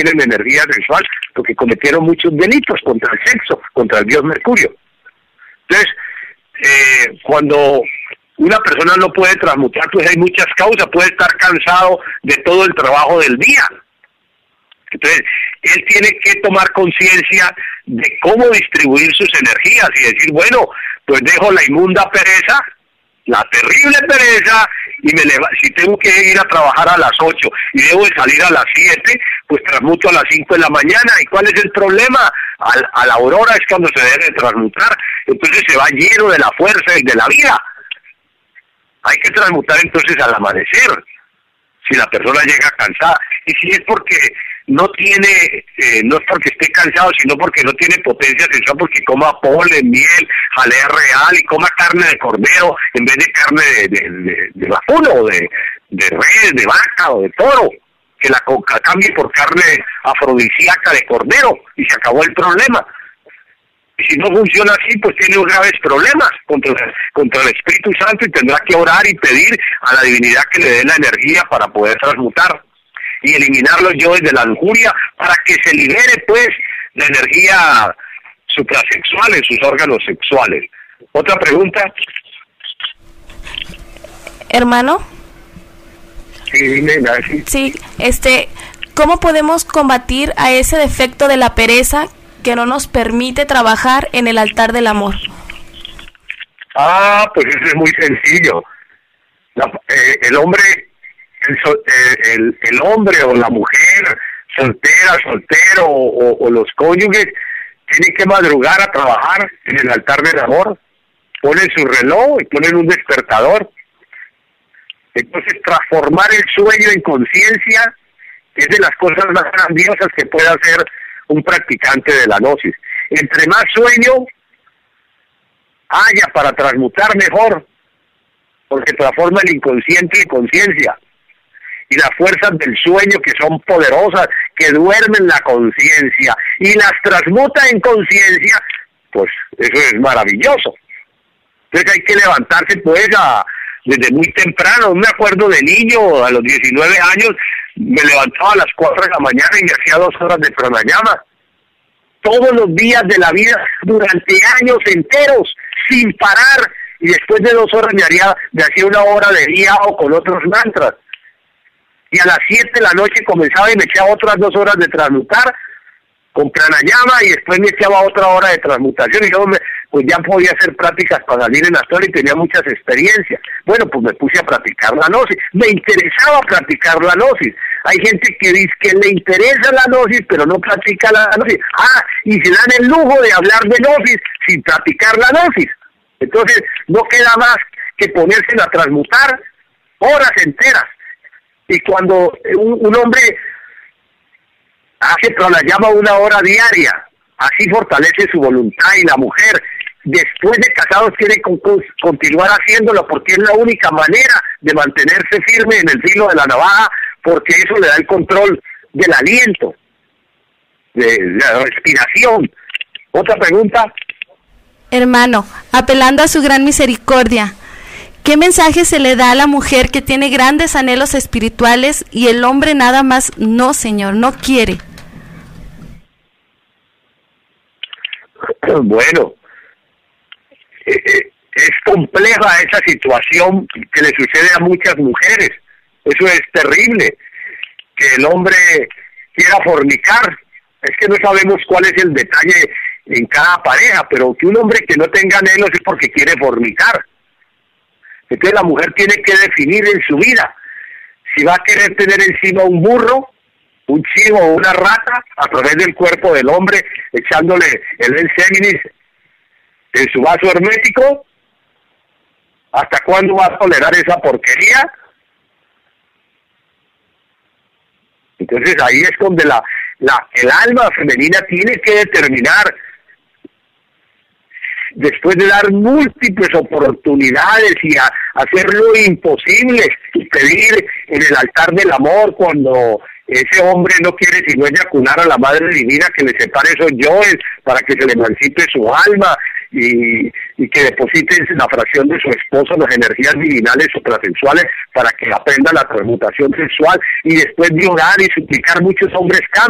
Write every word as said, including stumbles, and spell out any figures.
tienen energía sexual porque cometieron muchos delitos contra el sexo, contra el dios Mercurio. Entonces, eh, cuando una persona no puede transmutar, pues hay muchas causas, puede estar cansado de todo el trabajo del día. Entonces, él tiene que tomar conciencia de cómo distribuir sus energías y decir, bueno, pues dejo la inmunda pereza, la terrible pereza, y me leva, si tengo que ir a trabajar a las ocho y debo de salir a las siete, pues transmuto a las cinco de la mañana. ¿Y cuál es el problema? A, a la aurora es cuando se debe de transmutar, entonces se va lleno de la fuerza y de la vida. Hay que transmutar entonces al amanecer, si la persona llega cansada. Y si es porque no tiene, eh, no es porque esté cansado, sino porque no tiene potencia sexual, porque coma polen, miel, jalea real y coma carne de cordero en vez de carne de, de, de, de vacuno, de, de res, de vaca o de toro, que la coca cambie por carne afrodisíaca de cordero y se acabó el problema. Y si no funciona así, pues tiene graves problemas contra, contra el Espíritu Santo y tendrá que orar y pedir a la divinidad que le dé la energía para poder transmutar y eliminar los yoes de la lujuria para que se libere, pues, la energía suprasexual en sus órganos sexuales. ¿Otra pregunta? Hermano. Sí, dime, sí. Sí, este, ¿cómo podemos combatir a ese defecto de la pereza que no nos permite trabajar en el altar del amor? Ah, pues eso es muy sencillo. La, eh, el hombre, el, eh, el, el hombre o la mujer soltera, soltero o, o los cónyuges tienen que madrugar a trabajar en el altar del amor. Ponen su reloj y ponen un despertador. Entonces, transformar el sueño en conciencia es de las cosas más grandiosas que puede hacer un practicante de la gnosis. Entre más sueño haya para transmutar, mejor, porque transforma el inconsciente en conciencia. Y las fuerzas del sueño, que son poderosas, que duermen la conciencia y las transmuta en conciencia, pues eso es maravilloso. Entonces hay que levantarse pues a, desde muy temprano. Me acuerdo de niño, a los diecinueve años, me levantaba a las cuatro de la mañana y me hacía dos horas de pranayama. Todos los días de la vida, durante años enteros, sin parar, y después de dos horas me haría, me hacía una hora de día o con otros mantras. Y a las siete de la noche comenzaba y me echaba otras dos horas de transmutar con pranayama y después me echaba otra hora de transmutación y yo me, pues ya podía hacer prácticas para salir en la historia y tenía muchas experiencias. Bueno, pues me puse a practicar la gnosis. Me interesaba practicar la gnosis. Hay gente que dice que le interesa la gnosis, pero no practica la gnosis. Ah, y se dan el lujo de hablar de gnosis sin practicar la gnosis. Entonces, no queda más que ponerse a transmutar horas enteras. Y cuando un, un hombre hace pranayama una hora diaria, así fortalece su voluntad, y la mujer, después de casados, tiene que continuar haciéndolo, porque es la única manera de mantenerse firme en el filo de la navaja, porque eso le da el control del aliento, de la respiración. ¿Otra pregunta? Hermano, apelando a su gran misericordia, ¿qué mensaje se le da a la mujer que tiene grandes anhelos espirituales y el hombre nada más no, señor, no quiere? Bueno, eh, es compleja esa situación que le sucede a muchas mujeres. Eso es terrible, que el hombre quiera fornicar. Es que no sabemos cuál es el detalle en cada pareja, pero que un hombre que no tenga anhelos es porque quiere fornicar. Entonces la mujer tiene que definir en su vida si va a querer tener encima un burro, un chivo o una rata a través del cuerpo del hombre, echándole el enseminis en su vaso hermético. ¿Hasta cuándo va a tolerar esa porquería? Entonces ahí es donde la, la el alma femenina tiene que determinar, después de dar múltiples oportunidades y a, hacer lo imposible y pedir en el altar del amor, cuando ese hombre no quiere sino eyacular a la Madre Divina que le separe esos yoes para que se le emancipe su alma y, y que deposite en la fracción de su esposo las energías divinales suprasexuales para que aprenda la transmutación sexual, y después de orar y suplicar, muchos hombres cambian.